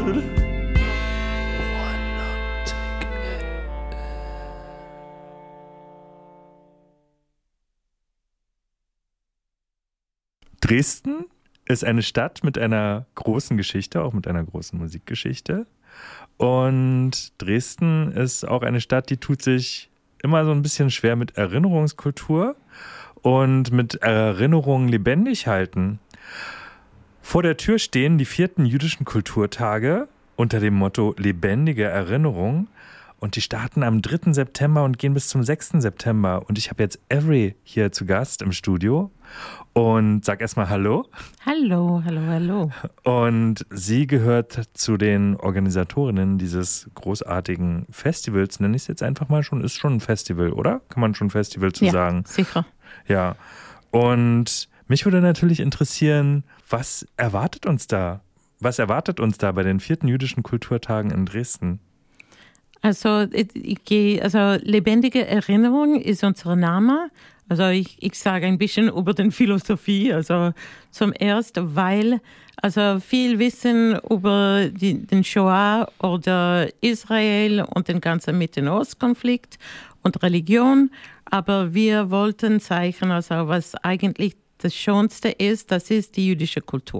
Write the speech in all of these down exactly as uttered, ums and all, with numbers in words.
Dresden ist eine Stadt mit einer großen Geschichte, auch mit einer großen Musikgeschichte. Und Dresden ist auch eine Stadt, die tut sich immer so ein bisschen schwer mit Erinnerungskultur und mit Erinnerungen lebendig halten. Vor der Tür stehen die vierten jüdischen Kulturtage unter dem Motto Lebendige Erinnerung. Und die starten am dritten September und gehen bis zum sechsten September. Und ich habe jetzt Avery hier zu Gast im Studio. Und sag erstmal Hallo. Hallo, hallo, hallo. Und sie gehört zu den Organisatorinnen dieses großartigen Festivals. Nenne ich es jetzt einfach mal schon. Ist schon ein Festival, oder? Kann man schon Festival zu ja, sagen? Sicher. Ja. Und mich würde natürlich interessieren, was erwartet uns da? Was erwartet uns da bei den vierten jüdischen Kulturtagen in Dresden? Also, ich gehe, also lebendige Erinnerung ist unser Name. Also ich, ich sage ein bisschen über die Philosophie. Also zum Ersten, weil also viel Wissen über die, den Shoah oder Israel und den ganzen Mitte-Ost-Konflikt und Religion. Aber wir wollten zeigen, also was eigentlich das Schönste ist, das ist die jüdische Kultur.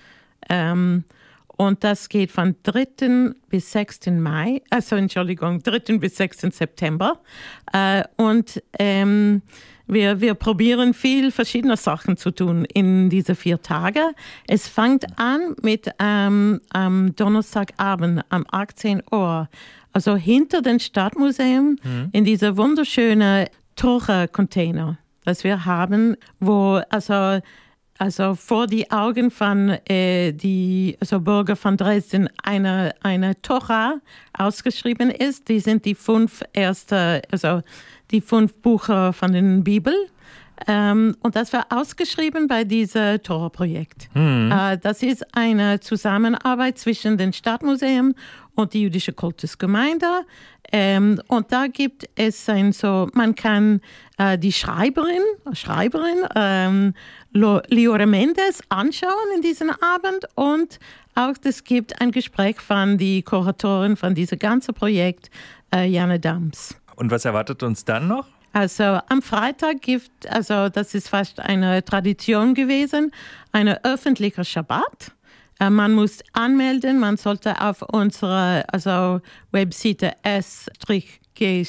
Ähm, Und das geht von dritten bis sechsten Mai, also Entschuldigung, dritten bis sechsten September. Äh, und ähm, wir, wir probieren viel verschiedene Sachen zu tun in diese vier Tage. Es fängt an mit ähm, am Donnerstagabend um achtzehn Uhr, also hinter dem Stadtmuseum, mhm. in dieser wunderschönen Tore-Container, das wir haben, wo also Also vor die Augen von äh, die also Bürger von Dresden eine, eine Tora ausgeschrieben ist. Die sind die fünf erste, also die fünf Bücher von der Bibel. Ähm, und das war ausgeschrieben bei diesem Tora-Projekt. Mhm. Äh, das ist eine Zusammenarbeit zwischen dem Stadtmuseum und die jüdische Kultusgemeinde. Ähm, und da gibt es ein so, man kann äh, die Schreiberin, Schreiberin ähm, Liore Mendes anschauen in diesem Abend und auch es gibt ein Gespräch von die Kuratorin von diesem ganzen Projekt, äh, Janne Dams. Und was erwartet uns dann noch? Also am Freitag gibt, also das ist fast eine Tradition gewesen, eine öffentliche Schabbat. Äh, man muss anmelden, man sollte auf unsere also Webseite s g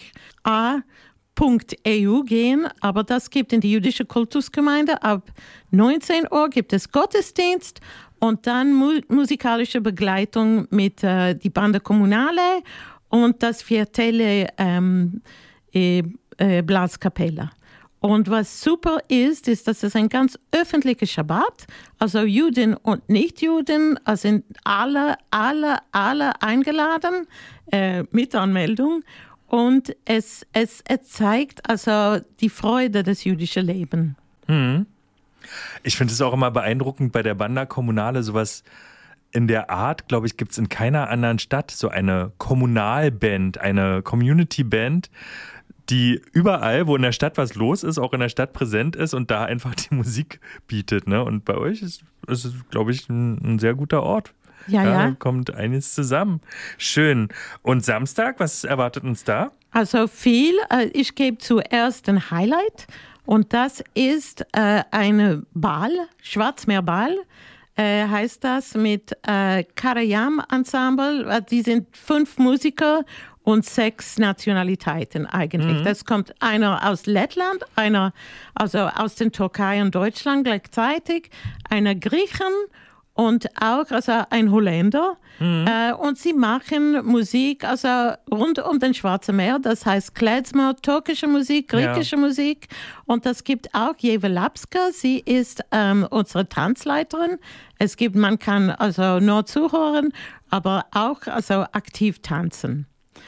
a punkt e u gehen, aber das gibt in die jüdische Kultusgemeinde. Ab neunzehn Uhr gibt es Gottesdienst und dann mu- musikalische Begleitung mit äh, die Bande Kommunale und das Viertelle ähm, äh, äh, Blaskapelle. Und was super ist, ist, dass es ein ganz öffentlicher Schabbat, also Juden und Nichtjuden, also sind alle, alle, alle eingeladen äh, mit Anmeldung. Und es, es, es zeigt also die Freude des jüdischen Lebens. Hm. Ich finde es auch immer beeindruckend bei der Banda Kommunale, sowas in der Art, glaube ich, gibt es in keiner anderen Stadt so eine Kommunalband, eine Community-Band, die überall, wo in der Stadt was los ist, auch in der Stadt präsent ist und da einfach die Musik bietet. Ne? Und bei euch ist es, glaube ich, ein, ein sehr guter Ort. Ja, ja, ja. Da kommt einiges zusammen. Schön. Und Samstag, was erwartet uns da? Also viel. Ich gebe zuerst ein Highlight und das ist äh, eine Ball, Schwarzmeerball, äh, heißt das, mit äh, Karayam Ensemble. Die sind fünf Musiker und sechs Nationalitäten eigentlich. Mhm. Das kommt einer aus Lettland, einer also aus der Türkei und Deutschland gleichzeitig, einer Griechen und auch also ein Holländer. Mhm. Äh, und sie machen Musik also rund um den Schwarzen Meer. Das heißt Klezmer, türkische Musik, griechische ja. Musik. Und das gibt auch Jeva Lapska. Sie ist ähm, unsere Tanzleiterin. Es gibt, man kann also nur zuhören, aber auch also aktiv tanzen.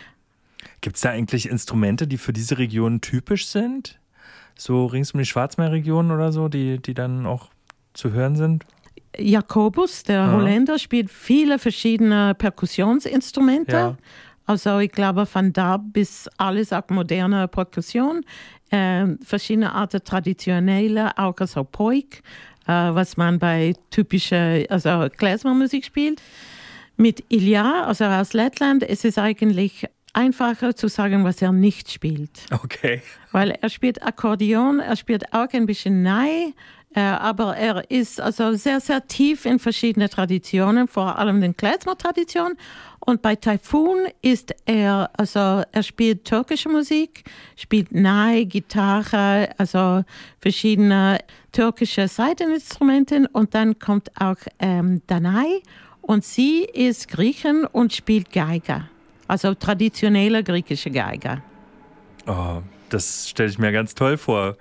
Gibt es da eigentlich Instrumente, die für diese Region typisch sind? So rings um die Schwarzmeerregion oder so, die, die dann auch zu hören sind? Jakobus, der ja. Holländer, spielt viele verschiedene Perkussionsinstrumente. Ja. Also ich glaube von da bis alles auch moderne Perkussion. Äh, verschiedene Arten traditionelle, auch also Poik, äh, was man bei typischer also Klezmermusik spielt. Mit Ilja, also aus Lettland, ist es eigentlich einfacher zu sagen, was er nicht spielt. Okay. Weil er spielt Akkordeon, er spielt auch ein bisschen Nai, äh, aber er ist also sehr, sehr tief in verschiedene Traditionen, vor allem den Klezmer-Tradition. Und bei Tayfun ist er, also er spielt türkische Musik, spielt Nai, Gitarre, also verschiedene türkische Saiteninstrumente. Und dann kommt auch ähm, Danai und sie ist Griechin und spielt Geige. Also traditionelle griechische Geige. Oh, das stelle ich mir ganz toll vor.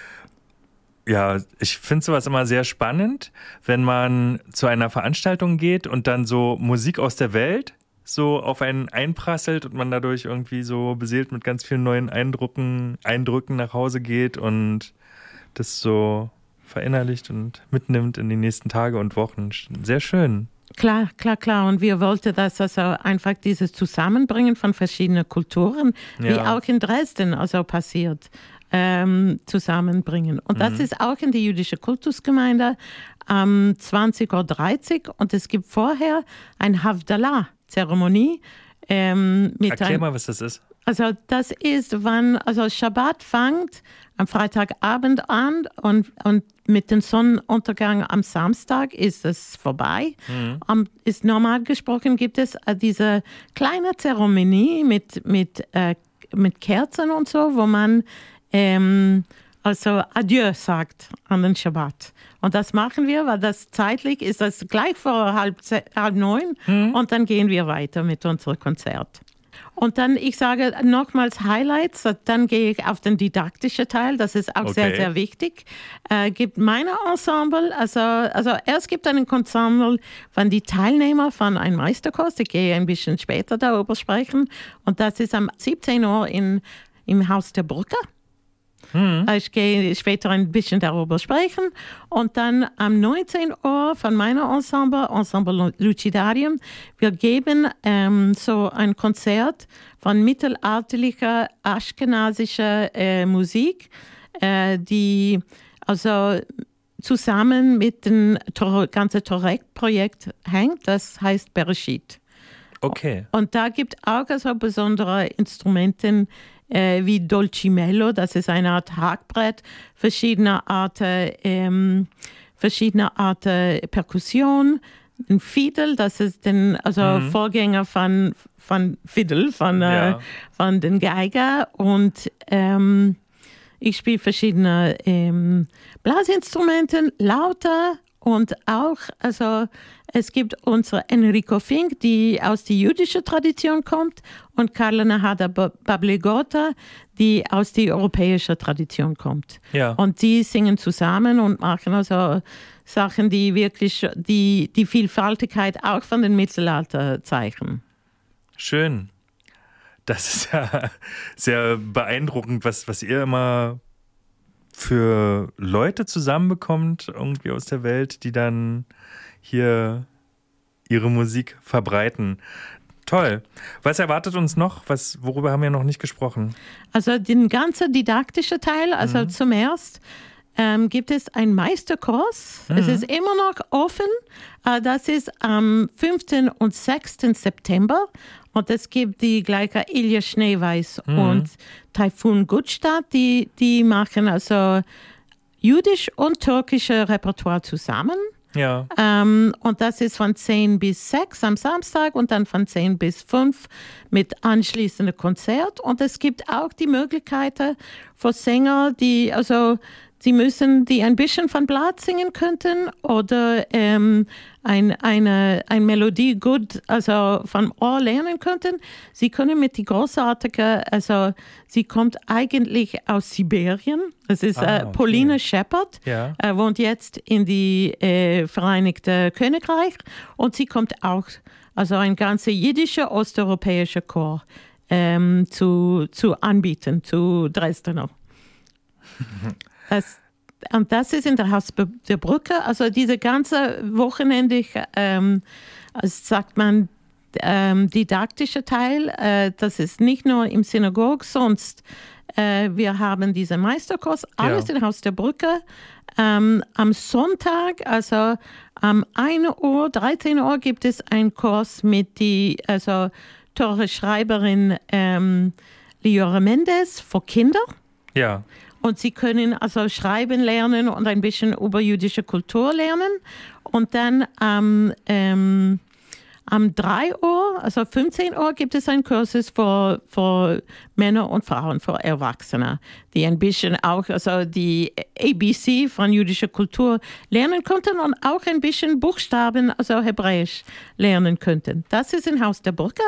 Ja, ich finde sowas immer sehr spannend, wenn man zu einer Veranstaltung geht und dann so Musik aus der Welt so auf einen einprasselt und man dadurch irgendwie so beseelt mit ganz vielen neuen Eindrücken, Eindrücken nach Hause geht und das so verinnerlicht und mitnimmt in die nächsten Tage und Wochen. Sehr schön. Klar, klar, klar. Und wir wollten das also einfach dieses Zusammenbringen von verschiedenen Kulturen, ja. wie auch in Dresden also passiert, ähm, zusammenbringen. Und mhm. das ist auch in der jüdischen Kultusgemeinde am um zwanzig Uhr dreißig und es gibt vorher eine Havdalah-Zeremonie. Ähm, mit Erklär ein, mal, was das ist. Also das ist, wann, also Schabbat fängt am Freitagabend an und, und mit dem Sonnenuntergang am Samstag ist es vorbei. Mhm. Um, ist normal gesprochen gibt es äh, diese kleine Zeremonie mit, mit, äh, mit Kerzen und so, wo man ähm, also Adieu sagt an den Schabbat. Und das machen wir, weil das zeitlich ist das gleich vor halb, halb neun mhm. und dann gehen wir weiter mit unserem Konzert. Und dann, ich sage nochmals Highlights, dann gehe ich auf den didaktischen Teil, das ist auch okay. sehr, sehr wichtig. Äh, gibt meine Ensemble, also, also erst gibt einen Ensemble von die Teilnehmer von einem Meisterkurs, ich gehe ein bisschen später darüber sprechen und das ist am siebzehn Uhr in, im Haus der Brücke. Mhm. Ich gehe später ein bisschen darüber sprechen. Und dann am neunzehn Uhr von meiner Ensemble, Ensemble Lucidarium, wir geben ähm, so ein Konzert von mittelalterlicher, aschkenasischer äh, Musik, äh, die also zusammen mit dem Tor- ganzen Torek-Projekt hängt. Das heißt Bereshit. Okay. Und da gibt es auch also besondere Instrumente, Äh, wie Dolcimelo, das ist eine Art Hackbrett, verschiedene Arten, ähm, verschiedene Arten Perkussion, ein Fiddle, das ist den also mhm. Vorgänger von, von Fiddle, von, ja. äh, von den Geiger und ähm, ich spiele verschiedene ähm, Blasinstrumente, Lauter und auch, also es gibt unsere Enrico Fink, die aus der jüdischen Tradition kommt und Carla Nahada Bablegota, die aus der europäischen Tradition kommt. Ja. Und die singen zusammen und machen also Sachen, die wirklich die, die Vielfaltigkeit auch von den Mittelalter zeichnen. Schön. Das ist ja sehr beeindruckend, was, was ihr immer für Leute zusammenbekommt, irgendwie aus der Welt, die dann hier ihre Musik verbreiten. Toll. Was erwartet uns noch? Was, worüber haben wir noch nicht gesprochen? Also den ganzen didaktischen Teil, also mhm. zum ersten ähm, gibt es einen Meisterkurs. Mhm. Es ist immer noch offen. Äh, das ist am fünften und sechsten September. Und es gibt die gleiche Ilja Schneeweiß mhm. und Tayfun Gutstadt, die, die machen also jüdisch und türkische Repertoire zusammen. Ja. Ähm, und das ist von zehn bis sechs am Samstag und dann von zehn bis fünf mit anschließendem Konzert. Und es gibt auch die Möglichkeiten für Sänger, die also sie müssen, die ein bisschen von Blatt singen könnten oder ähm, ein, eine, eine Melodie gut, also vom Ohr lernen könnten. Sie können mit die großartige, also sie kommt eigentlich aus Sibirien. Das ist ah, okay. äh, Paulina Shepard, ja. äh, wohnt jetzt in die äh, Vereinigte Königreich und sie kommt auch, also ein ganzer jiddischer osteuropäischer Chor ähm, zu, zu anbieten, zu Dresdner. Das, und das ist in der Haus der Brücke. Also diese ganze Wochenende, ähm, also sagt man ähm, didaktische Teil, äh, das ist nicht nur im Synagog, sonst äh, wir haben diesen Meisterkurs, alles ja. in Haus der Brücke. Ähm, am Sonntag, also um ein Uhr, dreizehn Uhr gibt es einen Kurs mit die also tolle Schreiberin ähm, Liora Mendes für Kinder. Ja. Und sie können also schreiben lernen und ein bisschen über jüdische Kultur lernen. Und dann am, ähm, am drei Uhr, also fünfzehn Uhr, gibt es einen Kurs für, für Männer und Frauen, für Erwachsene, die ein bisschen auch also die A B C von jüdischer Kultur lernen konnten und auch ein bisschen Buchstaben, also Hebräisch, lernen könnten. Das ist in Haus der Brücke.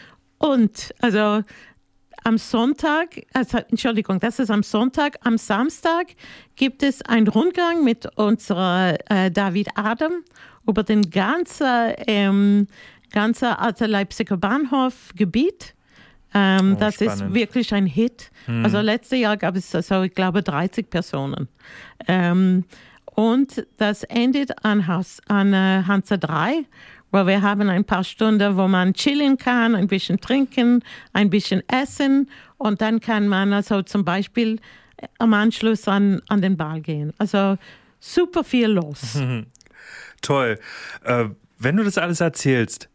Und also am Sonntag, also, Entschuldigung, das ist am Sonntag. Am Samstag gibt es einen Rundgang mit unserer äh, David Adam über den ganzen, ähm, ganzen alten Leipziger Bahnhofgebiet. Ähm, oh, das spannend. Ist wirklich ein Hit. Hm. Also letztes Jahr gab es, also, ich glaube, dreißig Personen. Ähm, und das endet an, Haus, an äh, Hansa drei. Weil wir haben ein paar Stunden, wo man chillen kann, ein bisschen trinken, ein bisschen essen und dann kann man also zum Beispiel am Anschluss an, an den Ball gehen. Also super viel los. Toll. Äh, wenn du das alles erzählst,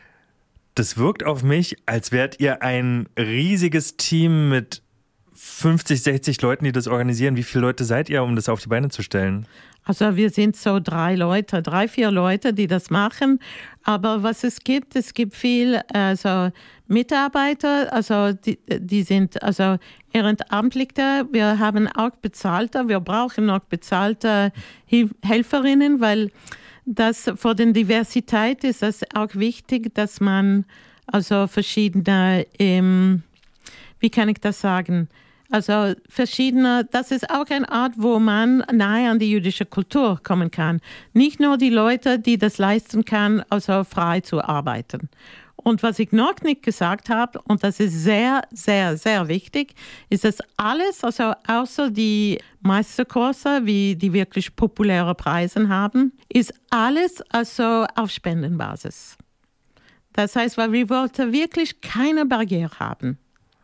das wirkt auf mich, als wärt ihr ein riesiges Team mit fünfzig, sechzig Leuten, die das organisieren. Wie viele Leute seid ihr, um das auf die Beine zu stellen? Also wir sind so drei Leute, drei, vier Leute, die das machen. Aber was es gibt, es gibt viel also Mitarbeiter, also die, die sind also Ehrenamtliche. Wir haben auch bezahlte, wir brauchen auch bezahlte Helferinnen, weil das für die Diversität ist es auch wichtig, dass man also verschiedene, ähm, wie kann ich das sagen? Also verschiedene, das ist auch eine Art, wo man nahe an die jüdische Kultur kommen kann. Nicht nur die Leute, die das leisten können, also frei zu arbeiten. Und was ich noch nicht gesagt habe, und das ist sehr, sehr, sehr wichtig, ist, dass alles, also außer die Meisterkurse, wie die wirklich populäre Preise haben, ist alles also auf Spendenbasis. Das heißt, weil wir wollten wirklich keine Barriere haben.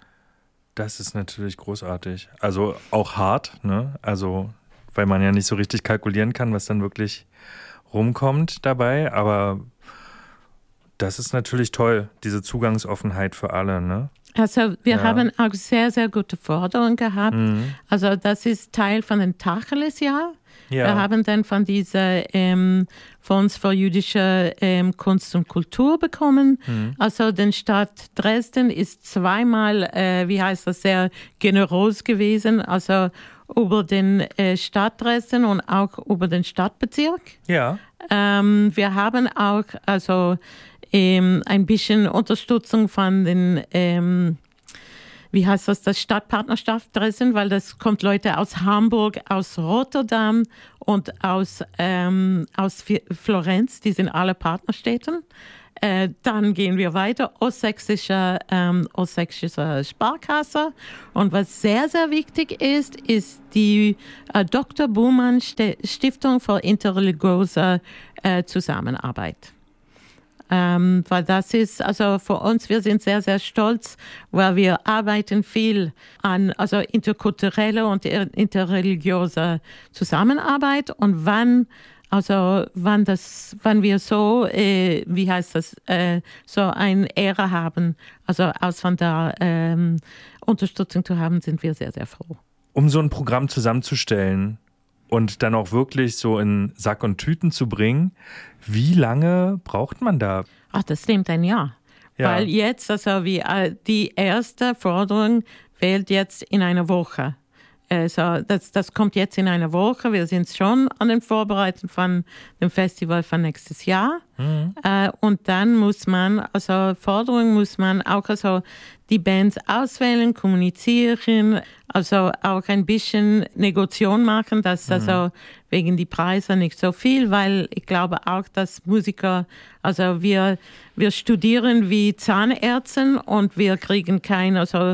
Das ist natürlich großartig. Also auch hart, ne? Also, weil man ja nicht so richtig kalkulieren kann, was dann wirklich rumkommt dabei. Aber das ist natürlich toll, diese Zugangsoffenheit für alle, ne? Also wir ja. haben auch sehr, sehr gute Forderungen gehabt. Mhm. Also das ist Teil von dem Tacheles-Jahr. Ja. Wir haben dann von dieser ähm, Fonds für jüdische ähm, Kunst und Kultur bekommen. Mhm. Also die Stadt Dresden ist zweimal, äh, wie heißt das, sehr generös gewesen. Also über den äh, Stadt Dresden und auch über den Stadtbezirk. Ja. Ähm, wir haben auch also ähm, ein bisschen Unterstützung von den ähm, wie heißt das, das Stadtpartnerschaft Dresden, weil das kommt Leute aus Hamburg, aus Rotterdam und aus, ähm, aus Florenz, die sind alle Partnerstädten. Äh, dann gehen wir weiter, Ostsächsische, ähm, Ostsächsische Sparkasse. Und was sehr, sehr wichtig ist, ist die äh, Doktor Buhmann Stiftung für interreligiöse äh, Zusammenarbeit. Ähm, weil das ist, also für uns, wir sind sehr, sehr stolz, weil wir arbeiten viel an also interkulturelle und interreligiöse Zusammenarbeit und wann, also wann das, wann wir so, äh, wie heißt das, äh, so eine Ehre haben, also aus von der ähm, Unterstützung zu haben, sind wir sehr, sehr froh. Um so ein Programm zusammenzustellen und dann auch wirklich so in Sack und Tüten zu bringen, wie lange braucht man da? Ach, das nimmt ein Jahr. Ja. Weil jetzt, also wie die erste Forderung fehlt jetzt in einer Woche. Also das, das kommt jetzt in einer Woche. Wir sind schon an den Vorbereiten von dem Festival von nächstes Jahr. Mhm. Äh, und dann muss man, also Forderungen muss man auch also die Bands auswählen, kommunizieren, also auch ein bisschen Negoziation machen, dass mhm. also wegen die Preise nicht so viel, weil ich glaube auch, dass Musiker, also wir, wir studieren wie Zahnärzte und wir kriegen kein, also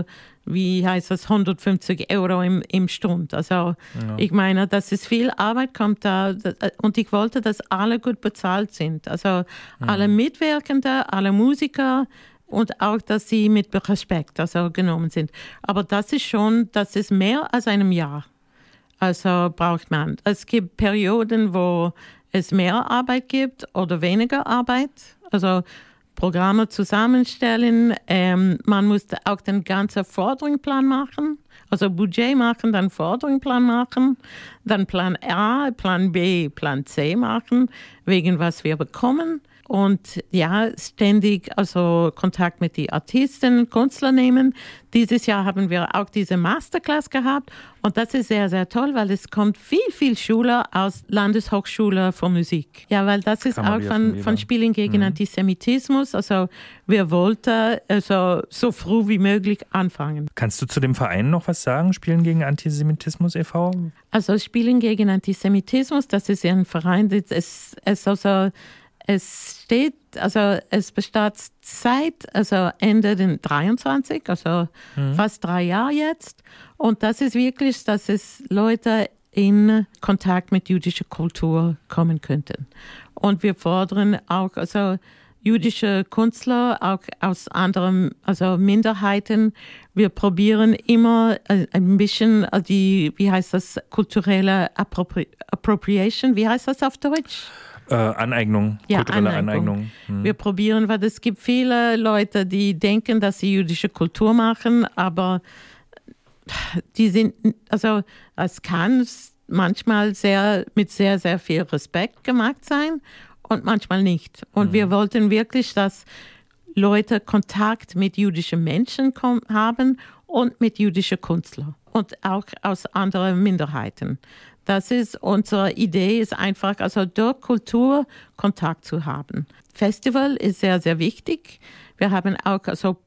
wie heißt das, hundertfünfzig Euro im, im Stund. Also ja. Ich meine, das ist viel Arbeit, kommt da und ich wollte, dass alle gut bezahlt sind. Also mhm. alle Mitwirkende, alle Musiker und auch, dass sie mit Respekt also genommen sind. Aber das ist schon, das ist mehr als einem Jahr. Also braucht man. Es gibt Perioden, wo es mehr Arbeit gibt oder weniger Arbeit. Also Programme zusammenstellen. Ähm, man muss auch den ganzen Forderungsplan machen. Also Budget machen, dann Forderungsplan machen, dann Plan A, Plan B, Plan C machen, wegen was wir bekommen. Und ja, ständig also Kontakt mit den Artisten, Künstlern nehmen. Dieses Jahr haben wir auch diese Masterclass gehabt. Und das ist sehr, sehr toll, weil es kommt viel, viel Schüler aus Landeshochschule für Musik. Ja, weil das ist auch von, von Spielen gegen mhm. Antisemitismus. Also wir wollten also so früh wie möglich anfangen. Kannst du zu dem Verein noch was sagen, Spielen gegen Antisemitismus e V? Also Spielen gegen Antisemitismus, das ist ja ein Verein, das ist, ist also Es steht, also es besteht seit also Ende den dreiundzwanzig, also mhm. fast drei Jahre jetzt. Und das ist wirklich, dass es Leute in Kontakt mit jüdischer Kultur kommen könnten. Und wir fordern auch also jüdische Künstler, auch aus anderen also Minderheiten. Wir probieren immer ein bisschen die, wie heißt das, kulturelle Appropri- Appropriation, wie heißt das auf Deutsch? Äh, Aneignung, ja, kulturelle Aneignung. Aneignung. Hm. Wir probieren, weil es gibt viele Leute, die denken, dass sie jüdische Kultur machen, aber die sind, also es kann manchmal sehr, mit sehr, sehr viel Respekt gemacht sein und manchmal nicht. Und hm. wir wollten wirklich, dass Leute Kontakt mit jüdischen Menschen kom- haben und mit jüdischen Künstlern und auch aus anderen Minderheiten. Das ist unsere Idee, ist einfach, also durch Kultur Kontakt zu haben. Festival ist sehr, sehr wichtig. Wir haben auch also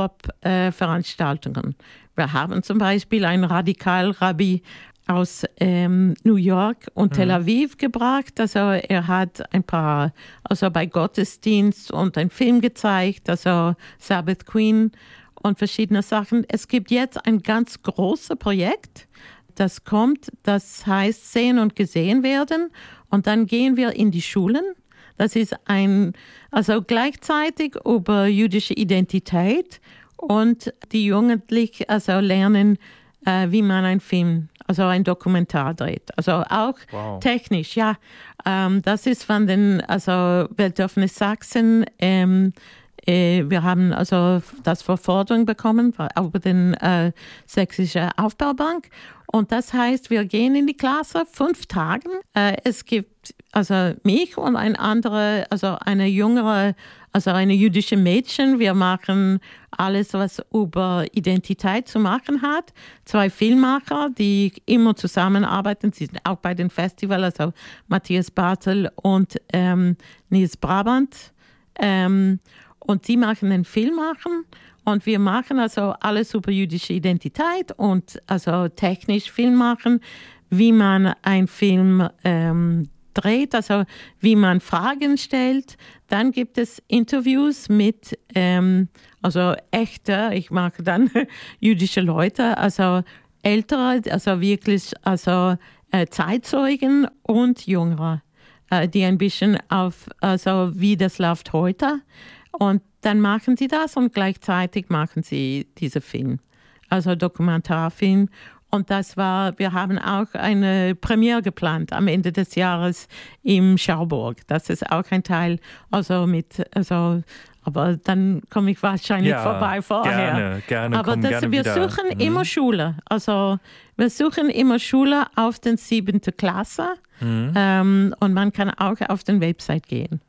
Pop-up-Veranstaltungen. Wir haben zum Beispiel einen Radikal-Rabbi aus ähm, New York und mhm. Tel Aviv gebracht. Also er hat ein paar, also bei Gottesdienst und einen Film gezeigt, also Sabbath Queen und verschiedene Sachen. Es gibt jetzt ein ganz großes Projekt, das kommt, das heißt Sehen und Gesehen werden. Und dann gehen wir in die Schulen. Das ist ein, also gleichzeitig über jüdische Identität und die Jugendlichen also lernen, äh, wie man einen Film, also ein Dokumentar dreht. Also auch wow. technisch, ja. Ähm, das ist von den, also Weltoffene Sachsen. Ähm, äh, wir haben also das für Forderung bekommen über den äh, Sächsischen Aufbaubank. Und das heißt, wir gehen in die Klasse fünf Tage. Äh, es gibt also mich und ein andere, also eine jüngere, also eine jüdische Mädchen. Wir machen alles, was über Identität zu machen hat. Zwei Filmemacher, die immer zusammenarbeiten. Sie sind auch bei den Festivals, also Matthias Bartel und ähm, Nils Brabant. Ähm, und sie machen einen Film machen. Und wir machen also alles über jüdische Identität und also technisch Film machen, wie man einen Film ähm, dreht, also wie man Fragen stellt. Dann gibt es Interviews mit ähm, also echte, ich mag dann jüdische Leute, also ältere, also wirklich also äh, Zeitzeugen und Jüngere, äh, die ein bisschen auf also wie das läuft heute. Und dann machen sie das und gleichzeitig machen sie diesen Film, also Dokumentarfilm. Und das war, wir haben auch eine Premiere geplant am Ende des Jahres im Schauburg. Das ist auch ein Teil, also mit, also, aber dann komme ich wahrscheinlich ja, vorbei vorher. Gerne, gerne. Aber komm, das, gerne wir wieder. suchen mhm. immer Schule. Also wir suchen immer Schule auf den siebten Klasse mhm. ähm, und man kann auch auf den Website gehen.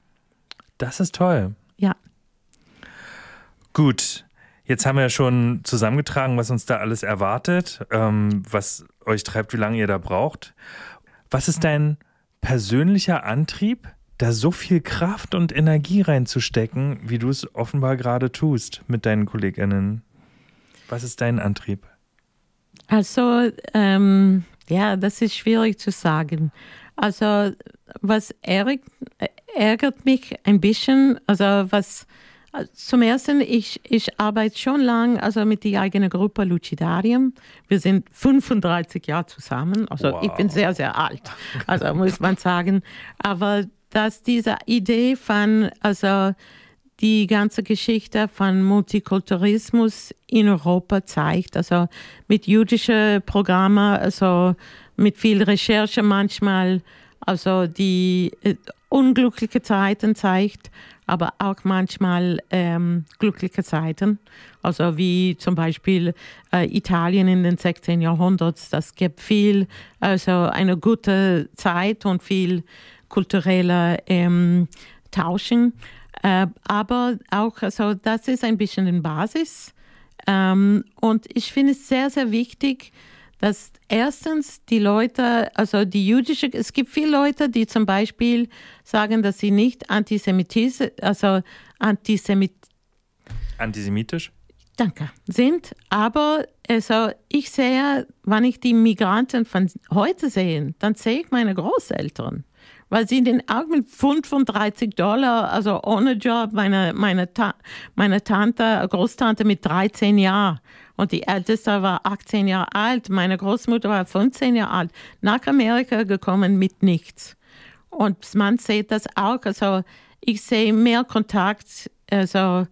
Das ist toll. Ja. Gut, jetzt haben wir ja schon zusammengetragen, was uns da alles erwartet, ähm, was euch treibt, wie lange ihr da braucht. Was ist dein persönlicher Antrieb, da so viel Kraft und Energie reinzustecken, wie du es offenbar gerade tust mit deinen KollegInnen? Was ist dein Antrieb? Also, ähm, ja, das ist schwierig zu sagen. Also, was ärgert, ärgert mich ein bisschen, also was Zum Ersten, ich, ich arbeite schon lange also mit der eigenen Gruppe Lucidarium. Wir sind fünfunddreißig Jahre zusammen, also wow. Ich bin sehr, sehr alt, also muss man sagen. Aber dass diese Idee von, also die ganze Geschichte von Multikulturalismus in Europa zeigt, also mit jüdischen Programmen, also mit viel Recherche manchmal, also die äh, unglückliche Zeiten zeigt, aber auch manchmal ähm, glückliche Zeiten. Also wie zum Beispiel äh, Italien in den sechzehnten Jahrhundert. Das gibt viel, also eine gute Zeit und viel kulturelle ähm, Tauschen. Äh, aber auch, also das ist ein bisschen die Basis. Ähm, und ich finde es sehr, sehr wichtig, dass erstens die Leute, also die jüdische, es gibt viele Leute, die zum Beispiel sagen, dass sie nicht antisemitisch, also antisemit, antisemitisch? Danke, sind, aber also ich sehe, wenn ich die Migranten von heute sehe, dann sehe ich meine Großeltern, weil sie den auch mit fünfunddreißig Dollar, also ohne Job, meine, meine, Ta- meine Tante, Großtante mit dreizehn Jahren. Und die Älteste war achtzehn Jahre alt, meine Großmutter war fünfzehn Jahre alt, nach Amerika gekommen mit nichts. Und man sieht das auch, also ich sehe mehr Kontakt, also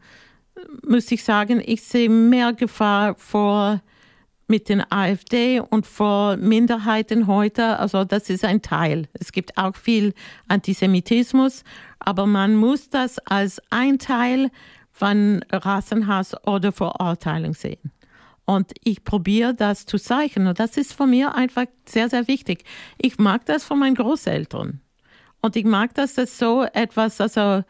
muss ich sagen, ich sehe mehr Gefahr vor mit den AfD und vor Minderheiten heute, also das ist ein Teil. Es gibt auch viel Antisemitismus, aber man muss das als ein Teil von Rassenhass oder Verurteilung sehen. Und ich probiere das zu zeichnen. Und das ist für mich einfach sehr, sehr wichtig. Ich mag das von meinen Großeltern. Und ich mag, dass das so etwas, also,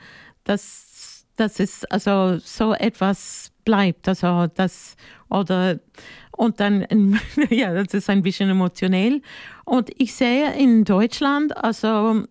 dass, dass es also so etwas bleibt. Also, das, oder, und dann, ja, das ist ein bisschen emotionell. Und ich sehe in Deutschland, also,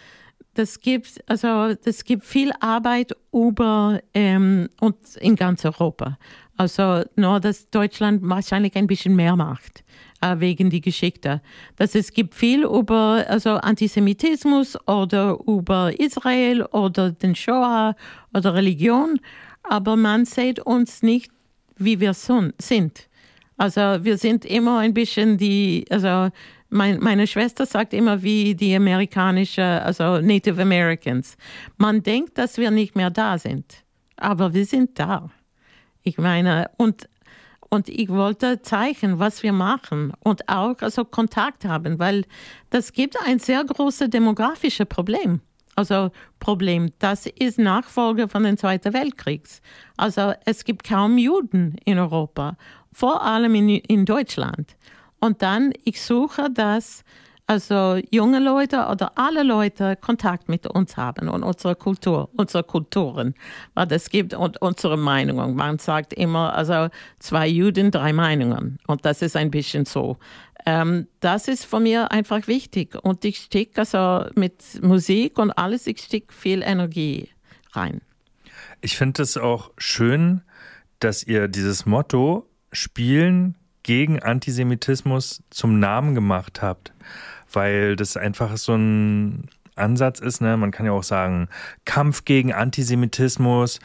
das gibt, also, das gibt viel Arbeit über, ähm, und in ganz Europa. Also nur, dass Deutschland wahrscheinlich ein bisschen mehr macht, äh, wegen der Geschichte. Dass es gibt viel über also Antisemitismus oder über Israel oder den Shoah oder Religion, aber man sieht uns nicht, wie wir son- sind. Also wir sind immer ein bisschen die, also mein, meine Schwester sagt immer wie die amerikanische, also Native Americans. Man denkt, dass wir nicht mehr da sind, aber wir sind da. Ich meine, und, und ich wollte zeigen, was wir machen und auch also Kontakt haben, weil das gibt ein sehr großes demografisches Problem. Also Problem, das ist Nachfolge von dem Zweiten Weltkrieg. Also es gibt kaum Juden in Europa, vor allem in, in Deutschland. Und dann, ich suche, dass also junge Leute oder alle Leute Kontakt mit uns haben und unsere Kultur, unsere Kulturen, weil es gibt und unsere Meinungen. Man sagt immer, also zwei Juden, drei Meinungen. Und das ist ein bisschen so. Ähm, das ist für mich einfach wichtig. Und ich stecke also mit Musik und alles, ich stecke viel Energie rein. Ich finde es auch schön, dass ihr dieses Motto Spielen gegen Antisemitismus zum Namen gemacht habt. Weil das einfach so ein Ansatz ist, ne? Man kann ja auch sagen, Kampf gegen Antisemitismus,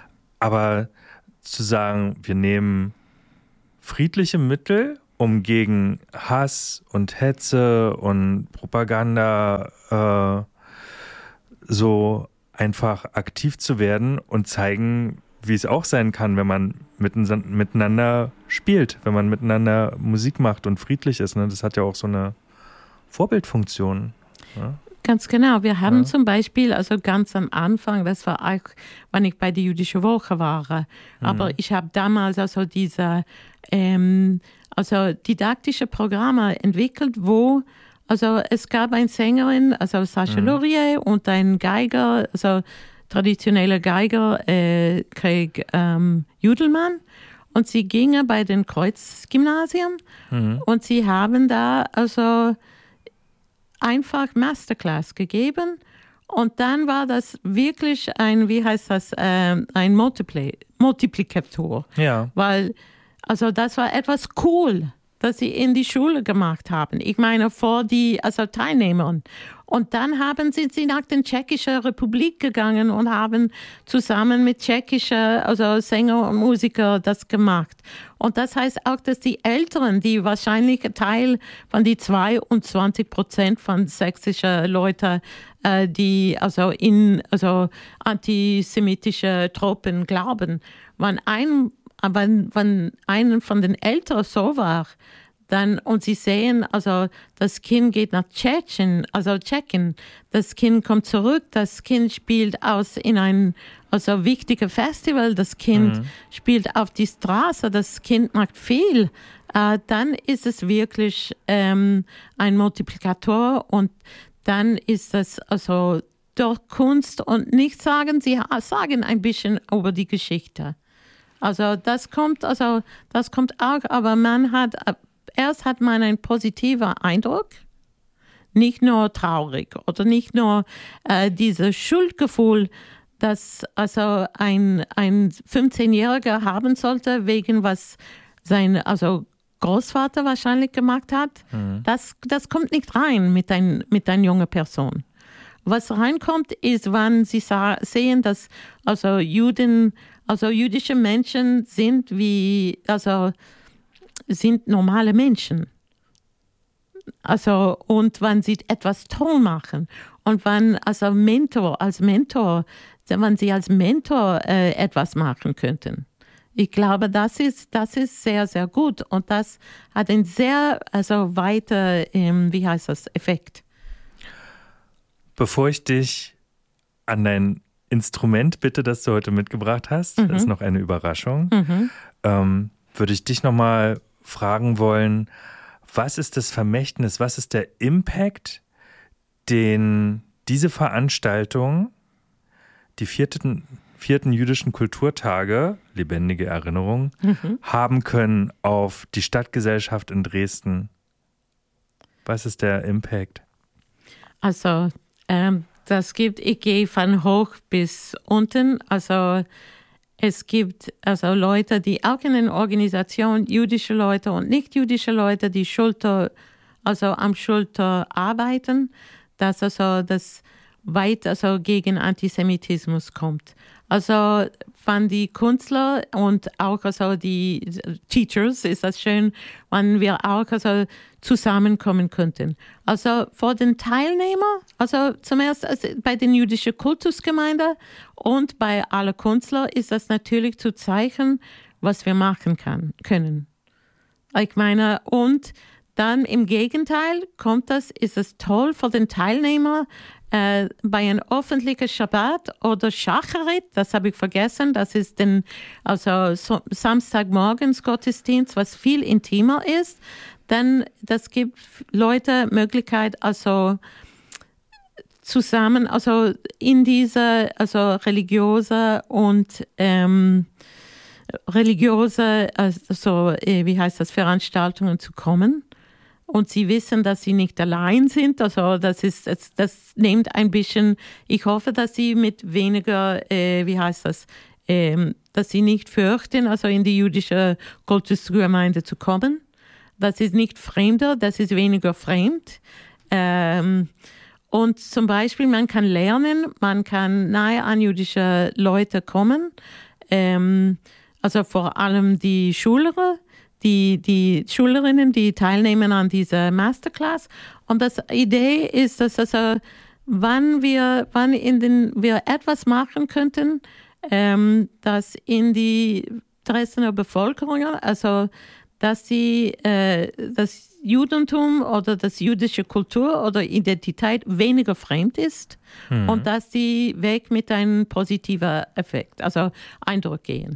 aber zu sagen, wir nehmen friedliche Mittel, um gegen Hass und Hetze und Propaganda äh, so einfach aktiv zu werden und zeigen, wie es auch sein kann, wenn man miteinander spielt, wenn man miteinander Musik macht und friedlich ist. Ne? Das hat ja auch so eine Vorbildfunktion. Ja? Ganz genau. Wir haben ja. zum Beispiel, also ganz am Anfang, das war auch, wenn ich bei der Jüdischen Woche war, mhm. aber ich habe damals also diese ähm, also didaktische Programme entwickelt, wo also es gab eine Sängerin, also Sascha mhm. Laurier und ein Geiger, also traditioneller Geiger, äh, Craig ähm, Judelmann. Und sie gingen bei den Kreuzgymnasien mhm. und sie haben da also einfach Masterclass gegeben und dann war das wirklich ein, wie heißt das, ähm, ein Multipli- Multiplikator. Ja. Weil, also das war etwas cool das sie in die Schule gemacht haben. Ich meine, vor die also Teilnehmern. Und dann haben sie, sie nach der Tschechischen Republik gegangen und haben zusammen mit tschechischen also Sänger und Musiker das gemacht. Und das heißt auch, dass die Älteren, die wahrscheinlich Teil von die zweiundzwanzig Prozent von sächsischen Leuten, äh, die also in also antisemitische Tropen glauben, wenn ein, wenn, wenn einen von den Älteren so war, dann, und sie sehen, also das Kind geht nach Tschechien, also Tschechien, das Kind kommt zurück, das Kind spielt aus in ein also wichtiges Festival, das Kind mhm. spielt auf die Straße, das Kind macht viel, äh, dann ist es wirklich ähm, ein Multiplikator und dann ist es also durch Kunst und nicht sagen, sie sagen ein bisschen über die Geschichte. Also das kommt, also das kommt auch, aber man hat erst hat man einen positiven Eindruck, nicht nur traurig oder nicht nur äh, dieses Schuldgefühl, das also ein, ein fünfzehnjähriger haben sollte, wegen was sein also Großvater wahrscheinlich gemacht hat. Mhm. Das, das kommt nicht rein mit ein, mit einer jungen Person. Was reinkommt, ist, wenn sie sa- sehen, dass also Juden, also jüdische Menschen sind wie, also sind normale Menschen. Also, und wenn sie etwas toll machen und wenn also Mentor, als Mentor, wenn sie als Mentor äh, etwas machen könnten. Ich glaube, das ist, das ist sehr, sehr gut und das hat einen sehr, also weiter, ähm, wie heißt das, Effekt. Bevor ich dich an dein Instrument bitte, das du heute mitgebracht hast, mhm. das ist noch eine Überraschung, mhm. ähm, würde ich dich nochmal fragen wollen, was ist das Vermächtnis, was ist der Impact, den diese Veranstaltung, die vierten, vierten jüdischen Kulturtage, lebendige Erinnerung, mhm. haben können auf die Stadtgesellschaft in Dresden? Was ist der Impact? Also, ähm, das gibt, ich gehe von hoch bis unten, also es gibt also Leute, die auch in einer Organisation, jüdische Leute und nicht-jüdische Leute, die Schulter, also am Schulter arbeiten, dass also das weit also gegen Antisemitismus kommt. Also von die Künstler und auch also die Teachers ist das schön, wenn wir auch also zusammenkommen könnten. Also vor den Teilnehmern, also zuerst also bei den jüdischen Kultusgemeinde und bei allen Künstlern ist das natürlich zu zeigen, was wir machen kann, können. Ich meine, und dann im Gegenteil kommt das, ist es toll für den Teilnehmer, äh, bei einem öffentlichen Schabbat oder Shacharit, das habe ich vergessen, das ist den, also so, Samstagmorgens Gottesdienst, was viel intimer ist, dann das gibt Leute Möglichkeit, also zusammen, also in diese, also religiöse und ähm, religiöse, also wie heißt das, Veranstaltungen zu kommen. Und sie wissen, dass sie nicht allein sind. Also das ist, das, das nimmt ein bisschen, ich hoffe, dass sie mit weniger, äh, wie heißt das, ähm, dass sie nicht fürchten, also in die jüdische Kultusgemeinde zu kommen. Das ist nicht fremder, das ist weniger fremd. Ähm, und zum Beispiel, man kann lernen, man kann nahe an jüdische Leute kommen, ähm, also vor allem die Schüler, Die, die Schülerinnen, die teilnehmen an dieser Masterclass. Und das Idee ist, dass also, wann wir, wann in den, wir etwas machen könnten, ähm, dass in die Dresdner Bevölkerung, also dass sie äh, das Judentum oder das jüdische Kultur oder Identität weniger fremd ist mhm. und dass sie weg mit einem positiven Effekt, also Eindruck gehen.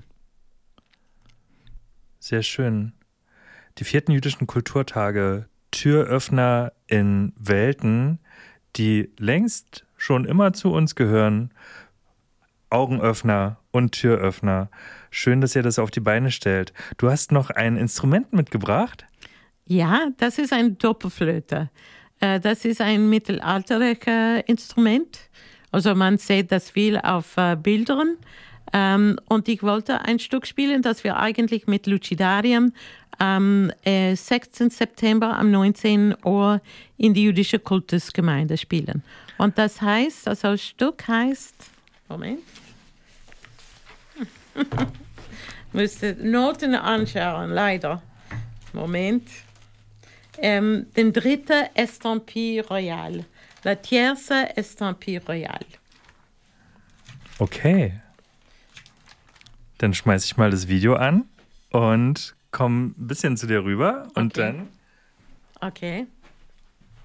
Sehr schön. Die vierten jüdischen Kulturtage, Türöffner in Welten, die längst schon immer zu uns gehören. Augenöffner und Türöffner. Schön, dass ihr das auf die Beine stellt. Du hast noch ein Instrument mitgebracht? Ja, das ist eine Doppelflöte. Das ist ein mittelalterliches Instrument. Also man sieht das viel auf Bildern. Ähm, und ich wollte ein Stück spielen, das wir eigentlich mit Lucidarium am äh, sechzehnten September um neunzehn Uhr in die jüdische Kultusgemeinde spielen. Und das heißt, also das Stück heißt, Moment, müsste Noten anschauen, leider. Moment. Ähm, den dritten Estampille Royal. La tierce Estampille Royal. Okay. Dann schmeiße ich mal das Video an und komme ein bisschen zu dir rüber und Okay. dann Okay.